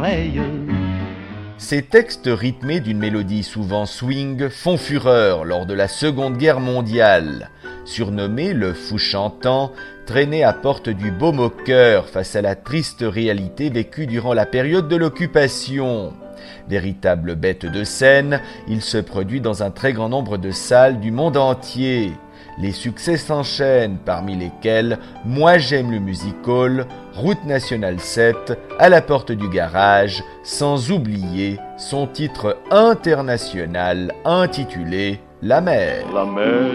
Ces textes rythmés d'une mélodie souvent swing font fureur lors de la Seconde Guerre mondiale. Surnommé le fou chantant, Trenet apporte du baume au cœur face à la triste réalité vécue durant la période de l'occupation. Véritable bête de scène, il se produit dans un très grand nombre de salles du monde entier. Les succès s'enchaînent, parmi lesquels Moi j'aime le music-hall, Route nationale 7, À la porte du garage, sans oublier son titre international intitulé La mer.